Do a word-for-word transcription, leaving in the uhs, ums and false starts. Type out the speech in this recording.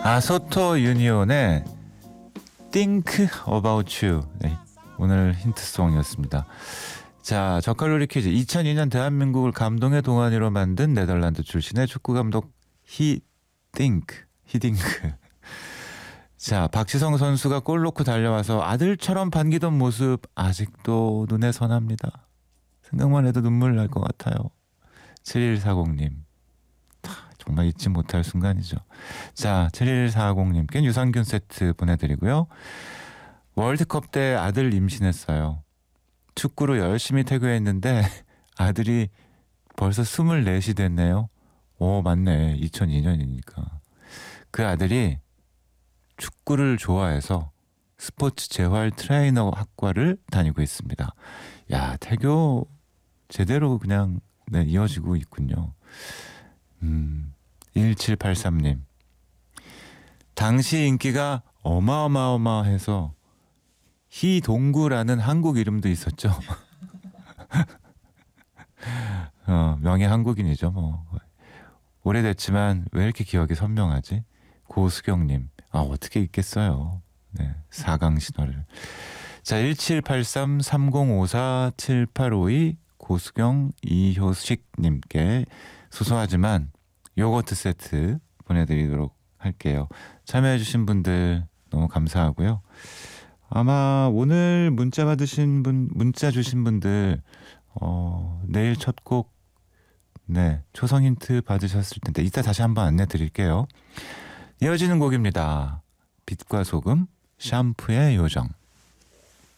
아소토 유니온의 Think About You. 네, 오늘 힌트송이었습니다. 자, 저칼로리 퀴즈. 이천이 년 대한민국을 감동의 동안으로 만든 네덜란드 출신의 축구 감독 히딩크. 히딩크. 자, 박지성 선수가 골 넣고 달려와서 아들처럼 반기던 모습 아직도 눈에 선합니다. 생각만 해도 눈물 날 것 같아요. 칠일사공님. 정말 잊지 못할 순간이죠. 자, 칠일사공님께 유산균 세트 보내드리고요. 월드컵 때 아들 임신했어요. 축구로 열심히 태교했는데 아들이 벌써 스물넷이 됐네요. 오, 맞네. 이천이 년이니까. 그 아들이 축구를 좋아해서 스포츠 재활 트레이너 학과를 다니고 있습니다. 야, 태교 제대로 그냥 네, 이어지고 있군요. 음, 일칠팔삼님. 당시 인기가 어마어마어마해서 희동구라는 한국 이름도 있었죠. 어, 명예 한국인이죠. 뭐 오래됐지만 왜 이렇게 기억이 선명하지? 고수경님. 아, 어떻게 있겠어요. 네, 사강 신화를. 자, 일칠팔삼 삼공오사 칠팔오이 고수경 이효식님께 소소하지만 요거트 세트 보내드리도록 할게요. 참여해주신 분들 너무 감사하고요. 아마 오늘 문자 받으신 분, 문자 주신 분들 어, 내일 첫 곡 네, 초성 힌트 받으셨을 텐데 이따 다시 한번 안내 드릴게요. 이어지는 곡입니다. 빛과 소금, 샴푸의 요정.